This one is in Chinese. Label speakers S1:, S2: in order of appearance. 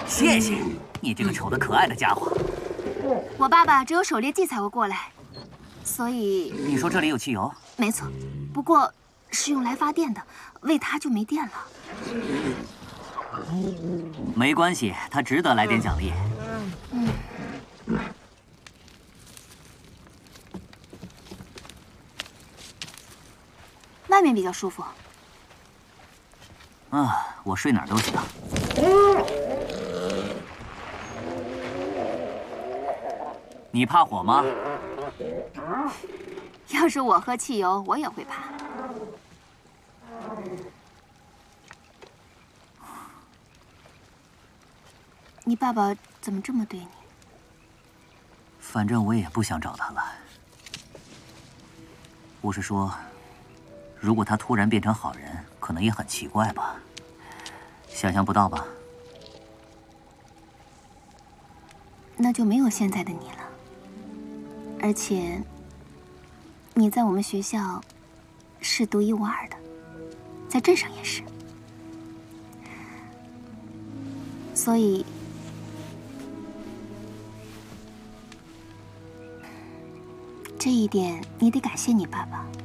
S1: 谢谢你这个丑的可爱的家伙。
S2: 我爸爸只有狩猎季才会过来，所以
S1: 你说这里有汽油？
S2: 没错，不过是用来发电的，为他就没电了。
S1: 没关系，他值得来点奖励。
S2: 外面比较舒服。
S1: 啊，我睡哪儿都行。你怕火吗？
S2: 要是我喝汽油，我也会怕。你爸爸怎么这么对你？
S1: 反正我也不想找他了。我是说，如果他突然变成好人，可能也很奇怪吧？想象不到吧？
S2: 那就没有现在的你了。而且，你在我们学校是独一无二的，在镇上也是。所以，这一点你得感谢你爸爸。